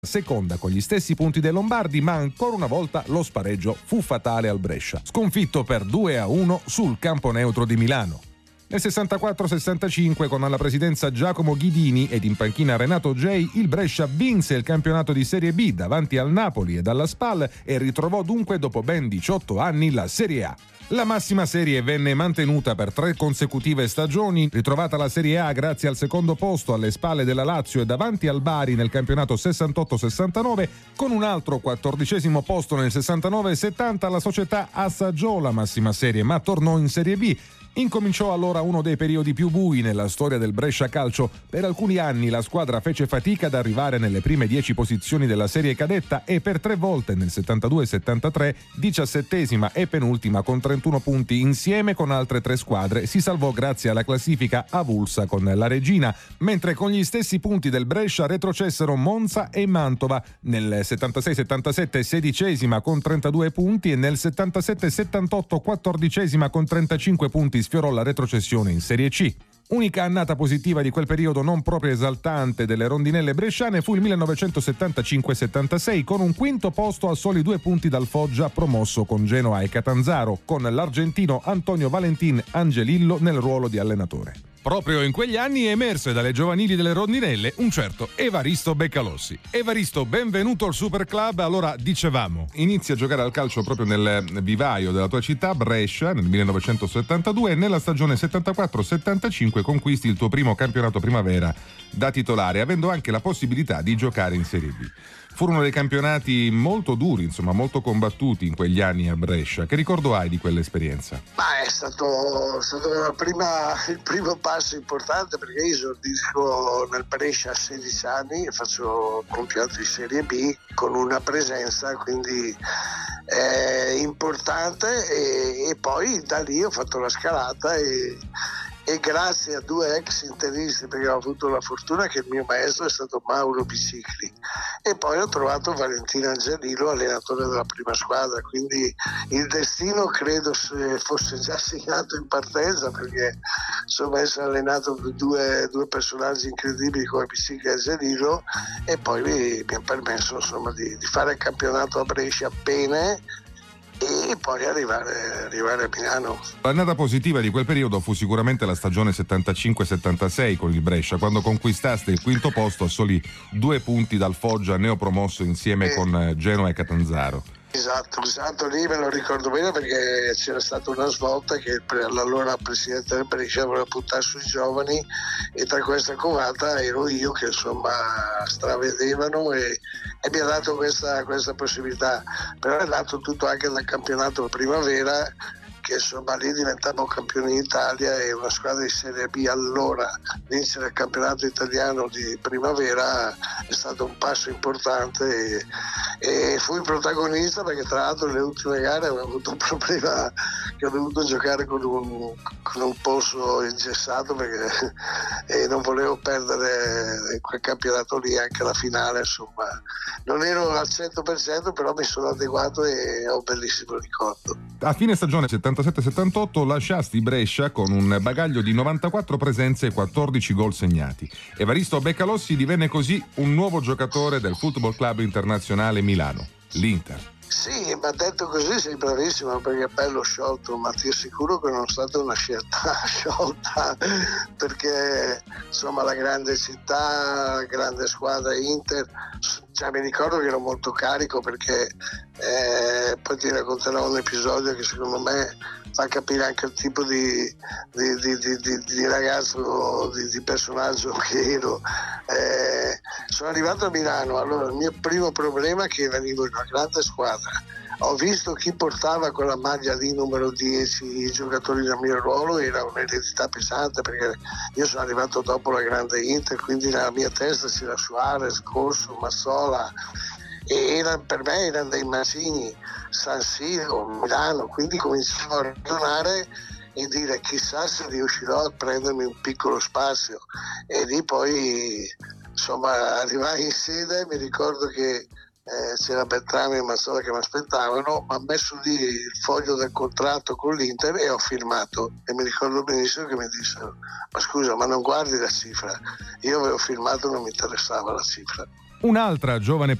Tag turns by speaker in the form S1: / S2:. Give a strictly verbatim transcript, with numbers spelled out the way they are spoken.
S1: seconda con gli stessi punti dei lombardi, ma ancora una volta lo spareggio fu fatale al Brescia, sconfitto per due a uno sul campo neutro di Milano. Nel sessantaquattro sessantacinque, con alla presidenza Giacomo Ghidini ed in panchina Renato Gei, il Brescia vinse il campionato di Serie B davanti al Napoli e alla Spal e ritrovò dunque dopo ben diciotto anni la Serie A. La massima serie venne mantenuta per tre consecutive stagioni, ritrovata la Serie A grazie al secondo posto alle spalle della Lazio e davanti al Bari nel campionato sessantotto sessantanove, con un altro quattordicesimo posto nel sessantanove settanta la società assaggiò la massima serie ma tornò in Serie B. Incominciò allora uno dei periodi più bui nella storia del Brescia Calcio. Per alcuni anni la squadra fece fatica ad arrivare nelle prime dieci posizioni della serie cadetta e per tre volte nel settantadue settantatré, diciassettesima e penultima con trentuno punti, insieme con altre tre squadre si salvò grazie alla classifica avulsa con la Regina, mentre con gli stessi punti del Brescia retrocessero Monza e Mantova. Nel settantasei settantasette sedicesima con trentadue punti e nel settantasette settantotto quattordicesima con trentacinque punti sfiorò la retrocessione in Serie C. Unica annata positiva di quel periodo non proprio esaltante delle rondinelle bresciane fu il millenovecentosettantacinque settantasei, con un quinto posto a soli due punti dal Foggia, promosso con Genoa e Catanzaro, con l'argentino Antonio Valentin Angelillo nel ruolo di allenatore. Proprio in quegli anni emerse dalle giovanili delle rondinelle un certo Evaristo Beccalossi. Evaristo, benvenuto al Super Club. Allora, dicevamo, inizi a giocare al calcio proprio nel vivaio della tua città, Brescia, nel millenovecentosettantadue, e nella stagione settantaquattro settantacinque conquisti il tuo primo campionato primavera da titolare, avendo anche la possibilità di giocare in Serie B. Furono dei campionati molto duri, insomma, molto combattuti in quegli anni a Brescia. Che ricordo hai di quell'esperienza?
S2: Ma è stato, è stato la prima, il primo passo importante, perché io esordisco nel Brescia a sedici anni e faccio campionato di Serie B con una presenza quindi eh, importante e, e poi da lì ho fatto la scalata e e grazie a due ex interisti, perché ho avuto la fortuna che il mio maestro è stato Mauro Bicicli, e poi ho trovato Valentino Angelillo, allenatore della prima squadra, quindi il destino credo fosse già segnato in partenza, perché insomma essere allenato da due, due personaggi incredibili come Bicicli e Angelillo, e poi mi, mi ha permesso insomma di, di fare il campionato a Brescia bene e poi arrivare, arrivare a Milano.
S1: L'annata positiva di quel periodo fu sicuramente la stagione settantacinque settantasei con il Brescia, quando conquistaste il quinto posto a soli due punti dal Foggia, neopromosso insieme eh. con Genoa e Catanzaro.
S2: Esatto, esatto, lì me lo ricordo bene perché c'era stata una svolta che l'allora presidente del Brescia voleva puntare sui giovani, e tra questa covata ero io che insomma stravedevano e, e mi ha dato questa, questa possibilità. Però è dato tutto anche dal campionato primavera, che insomma lì diventavamo campioni d'Italia, e una squadra di Serie B allora vincere il campionato italiano di primavera è stato un passo importante, e, e fui protagonista perché tra l'altro nelle ultime gare avevo avuto un problema che ho dovuto giocare con un, con un polso ingessato, perché e non volevo perdere quel campionato lì, anche la finale insomma non ero al cento per cento, però mi sono adeguato e ho un bellissimo ricordo.
S1: A fine stagione settantasette settantotto lasciasti Brescia con un bagaglio di novantaquattro presenze e quattordici gol segnati. Evaristo Beccalossi divenne così un nuovo giocatore del Football Club Internazionale Milano, l'Inter.
S2: Sì, ma detto così sei bravissimo, perché è bello sciolto, ma ti assicuro che non è stata una scelta sciolta, perché insomma la grande città, la grande squadra Inter, cioè, mi ricordo che ero molto carico, perché eh, poi ti racconterò un episodio che secondo me fa capire anche il tipo di, di, di, di, di, di ragazzo, di, di personaggio che ero. Eh, sono arrivato a Milano, allora il mio primo problema è che venivo in una grande squadra, ho visto chi portava quella maglia lì numero dieci, i giocatori del mio ruolo, era un'eredità pesante, perché io sono arrivato dopo la grande Inter, quindi nella mia testa c'era Suarez, Corso, Mazzola, e era, per me erano dei Mancini, San Siro, Milano, quindi cominciavo a ragionare e dire chissà se riuscirò a prendermi un piccolo spazio, e lì poi insomma arrivai in sede, mi ricordo che eh, c'era Beltrame e Mazzola che mi aspettavano, ma ho messo lì il foglio del contratto con l'Inter e ho firmato, e mi ricordo benissimo che mi dissero: ma scusa, ma non guardi la cifra? Io avevo firmato, non mi interessava la cifra.
S1: Un'altra giovane